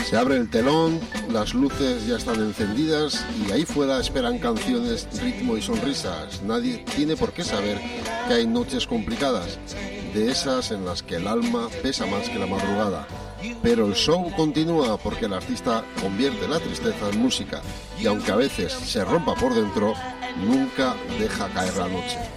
Se abre el telón, las luces ya están encendidas y ahí fuera esperan canciones, ritmo y sonrisas. Nadie tiene por qué saber que hay noches complicadas, de esas en las que el alma pesa más que la madrugada. Pero el show continúa porque el artista convierte la tristeza en música y aunque a veces se rompa por dentro, nunca deja caer la noche.